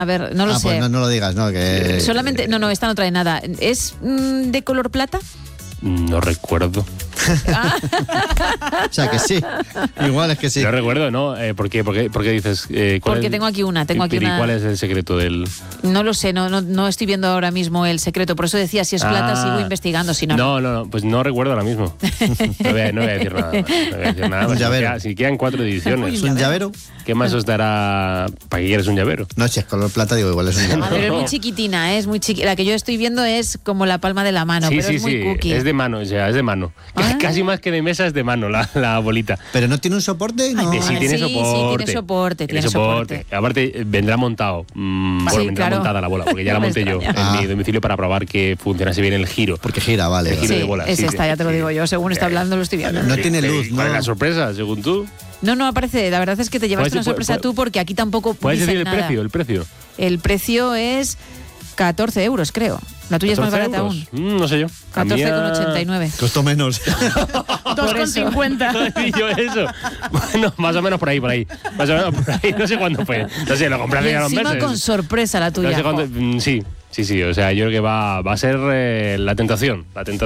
A ver, no lo sé. Pues no lo digas, ¿no? Que... Solamente, no, esta no trae nada. ¿Es de color plata? No recuerdo. O sea, que sí. Igual es que sí. No recuerdo, ¿no? ¿Por qué dices? Porque tengo aquí una. ¿Y cuál es el secreto del...? No lo sé, no estoy viendo ahora mismo el secreto. Por eso decía, si es plata, sigo investigando. Si no, no, pues no recuerdo ahora mismo. No voy a decir nada. Un llavero. Si quedan 4 ediciones. ¿Es un llavero? ¿Qué más os dará para que quieras un llavero? No, si es color plata, digo, igual es un llavero. A ver, es muy chiquitina, es muy chiquita. La que yo estoy viendo es como la palma de la mano, pero es muy cookie. Es de mano, o sea, es de mano. Casi más que de mesa es de mano la bolita. ¿Pero no tiene un soporte? No. Sí, tiene soporte. Tiene soporte. Aparte, vendrá montado. Vendrá montada la bola, porque ya la monté yo en mi domicilio para probar que funcionase bien el giro. Porque gira, vale. El giro de bola. Es esta, ya te lo digo yo. Según está hablando, lo estoy viendo. No tiene luz, ¿no? ¿Cuál es la sorpresa, según tú? No aparece. La verdad es que te llevaste una sorpresa tú, porque aquí tampoco ¿puedes decir el nada. precio? El precio es 14 euros, creo. La tuya es más barata aún. No sé yo. 14,89. Costó menos. 2,50. Yo eso. Bueno, más o menos por ahí. Más o menos por ahí. No sé cuándo fue. No sé, lo compraste ya los meses. Encima con sorpresa la tuya. No sé cuándo, sí. O sea, yo creo que va a ser la tentación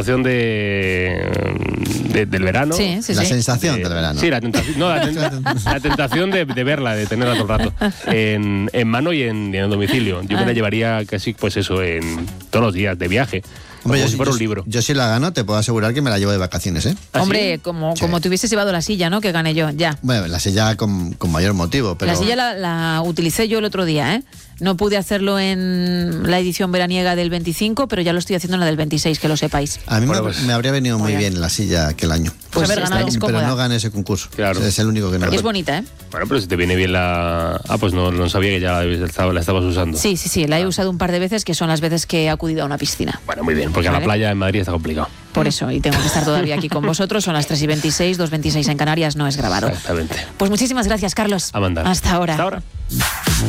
del verano. Sí. La sensación del verano. Sí, la tentación de verla, de tenerla todo el rato en mano y en el domicilio. Yo me la llevaría casi, pues eso, en todos los días de viaje. Hombre, como si fuera un libro. Yo si la gano, te puedo asegurar que me la llevo de vacaciones, ¿eh? ¿Ah, Hombre, sí? como te hubieses llevado la silla, ¿no? Que gané yo, ya. Bueno, la silla con mayor motivo, pero... La silla la utilicé yo el otro día, ¿eh? No pude hacerlo en la edición veraniega del 25, pero ya lo estoy haciendo en la del 26, que lo sepáis. A mí me habría venido muy bien la silla aquel año. Pues pero es cómoda. no gané ese concurso. Claro. Es el único que no Y gané. es bonita, ¿eh? Bueno, pero si te viene bien la... pues no sabía que ya la estabas usando. Sí, la he usado un par de veces, que son las veces que he acudido a una piscina. Bueno, muy bien, porque a la playa en Madrid está complicado. Por eso, y tengo que estar todavía aquí con vosotros. Son las 3:26, 2:26 en Canarias, no es grabado. Exactamente. Pues muchísimas gracias, Carlos. A mandar. Hasta ahora. Hasta ahora.